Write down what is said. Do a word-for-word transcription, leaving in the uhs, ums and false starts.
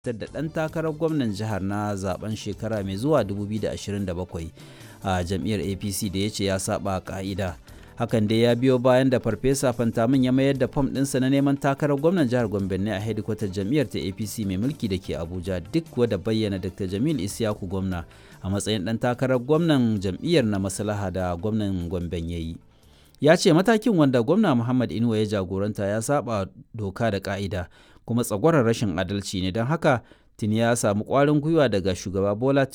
da ɗan takarar gwamnan jihar na zaben shekara mai zuwa dubu biyu da ashirin da bakwai a jam'iyyar A P C da ya ce ya saba ka'ida. Hakan dai ya biyo bayan da Farfesa Fantamin ya mayar da fam ɗinsa na neman takarar gwamnan jihar Gombe ne a hedikwatar jam'iyyar ta A P C mai mulki da ke Abuja, duk wadda bayyana Dr. Jamil Isyaku gwamna a matsayin ɗan takarar gwamnan jam'iyyar na maslaha da gwamnan Gomben ya yi. Ya ce matakin wanda gwamna Muhammad Inuwa ya jagoranta ya saba doka da ka'ida kuma tsagwaron rashin adalci ne, don haka tuni ya samu ƙwarin gwiwa daga shugaba Bola